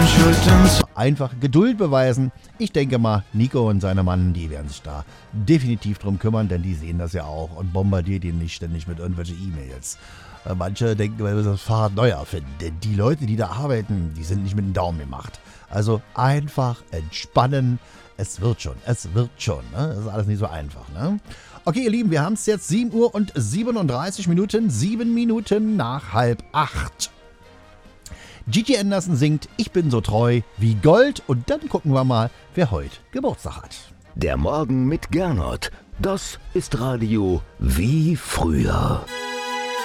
Einfach Geduld beweisen. Ich denke mal, Nico und seine Mann, die werden sich da definitiv drum kümmern, denn die sehen das ja auch und bombardiert ihn nicht ständig mit irgendwelchen E-Mails. Manche denken, weil wir das Fahrrad neu erfinden, denn die Leute, die da arbeiten, die sind nicht mit dem Daumen gemacht. Also einfach entspannen. Es wird schon. Ne? Das ist alles nicht so einfach. Ne? Okay, ihr Lieben, wir haben es jetzt 7 Uhr und 37 Minuten, 7 Minuten nach 7:30. Gigi Anderson singt Ich bin so treu wie Gold und dann gucken wir mal, wer heute Geburtstag hat. Der Morgen mit Gernot, das ist Radio wie früher.